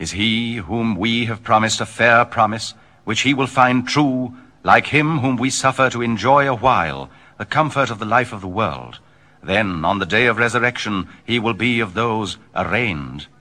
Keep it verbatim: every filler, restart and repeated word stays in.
is he whom we have promised a fair promise, which he will find true, like him whom we suffer to enjoy a while the comfort of the life of the world. Then, on the day of resurrection, he will be of those arraigned.